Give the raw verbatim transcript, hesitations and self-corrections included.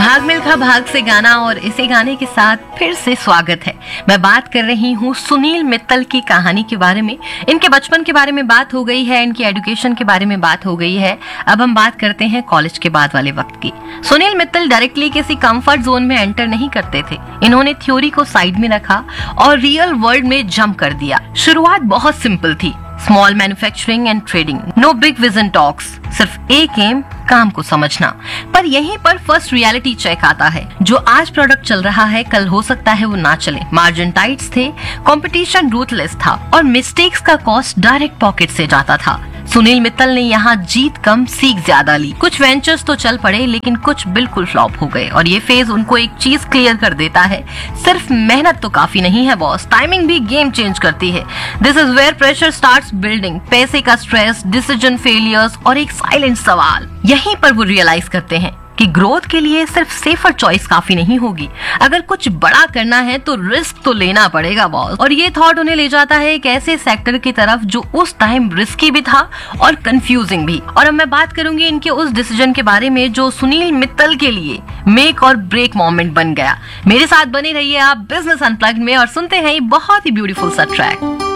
भाग मिल्खा भाग से गाना और इसी गाने के साथ फिर से स्वागत है। मैं बात कर रही हूँ सुनील मित्तल की कहानी के बारे में। इनके बचपन के बारे में बात हो गई है, इनकी एजुकेशन के बारे में बात हो गई है। अब हम बात करते हैं कॉलेज के बाद वाले वक्त की। सुनील मित्तल डायरेक्टली किसी कंफर्ट जोन में एंटर नहीं करते थे। इन्होंने थ्योरी को साइड में रखा और रियल वर्ल्ड में जंप कर दिया। शुरुआत बहुत सिंपल थी, small manufacturing and trading, no big vision talks, सिर्फ एक एम, काम को समझना। पर यहीं पर फर्स्ट रियलिटी चेक आता है। जो आज प्रोडक्ट चल रहा है कल हो सकता है वो ना चले। मार्जिन टाइट्स थे, कंपटीशन रूथलेस था और मिस्टेक्स का कॉस्ट डायरेक्ट पॉकेट से जाता था। सुनील मित्तल ने यहाँ जीत कम सीख ज्यादा ली। कुछ वेंचर्स तो चल पड़े लेकिन कुछ बिल्कुल फ्लॉप हो गए और ये फेज उनको एक चीज क्लियर कर देता है, सिर्फ मेहनत तो काफी नहीं है बॉस, टाइमिंग भी गेम चेंज करती है। This is where pressure starts building. पैसे का स्ट्रेस, डिसीजन फेलियर्स और एक साइलेंट सवाल। यहीं पर वो रियलाइज करते हैं कि ग्रोथ के लिए सिर्फ सेफर चॉइस काफी नहीं होगी। अगर कुछ बड़ा करना है तो रिस्क तो लेना पड़ेगा बॉस। और ये थॉट उन्हें ले जाता है एक ऐसे सेक्टर की तरफ जो उस टाइम रिस्की भी था और कंफ्यूजिंग भी। और अब मैं बात करूंगी इनके उस डिसीजन के बारे में जो सुनील मित्तल के लिए मेक और ब्रेक मोमेंट बन गया। मेरे साथ बने रहिए आप बिजनेस अनप्लग्ड में और सुनते हैं बहुत ही ब्यूटीफुल सा ट्रैक।